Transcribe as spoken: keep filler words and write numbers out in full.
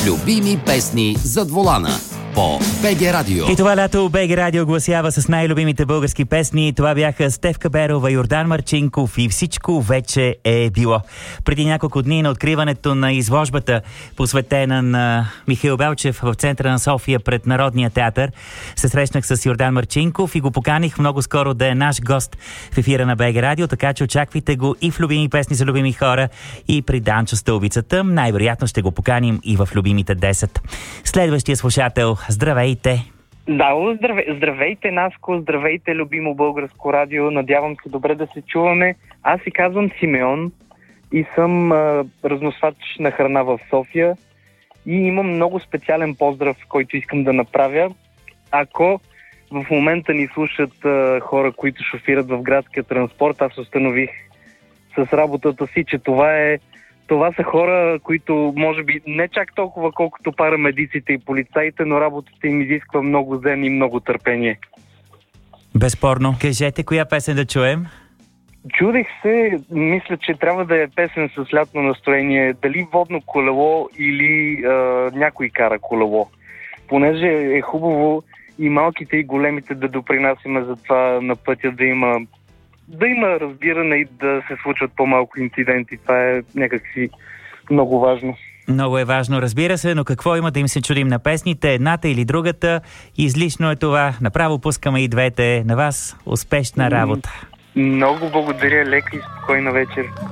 Любими песни зад волана по БГ Радио. И това лято БГ Радио гласява с най-любимите български песни. Това бяха Стефка Берова, Йордан Марчинков и Всичко вече е било. Преди няколко дни на откриването на изложбата, посветена на Михаил Белчев в центъра на София пред Народния театър, се срещнах с Йордан Марчинков и го поканих много скоро да е наш гост в ефира на БГ Радио, така че очаквайте го и в Любими песни за любими хора, и при Данчо Стълбицата. Най-вероятно ще го поканим и в Любимите десет. Следващия слушател. Здравейте! Да, здравей, здравейте, Наско, здравейте, любимо българско радио. Надявам се добре да се чуваме. Аз си казвам Симеон и съм а, разносвач на храна в София и имам много специален поздрав, който искам да направя. Ако в момента ни слушат а, хора, които шофират в градския транспорт, аз установих с работата си, че това е Това са хора, които може би не чак толкова колкото парамедиците и полицаите, но работата им изисква много зен и много търпение. Безспорно. Кажете, коя песен да чуем? Чудих се, мисля, че трябва да е песен с лятно настроение. Дали водно колело или а, някой кара колело. Понеже е хубаво и малките и големите да допринасяме за това на пътя да има да има разбиране и да се случват по-малко инциденти. Това е някакси много важно. Много е важно, разбира се, но какво има да им се чудим на песните, едната или другата? Излишно е това. Направо пускаме и двете. На вас успешна работа. Много благодаря, лека и спокойна вечер.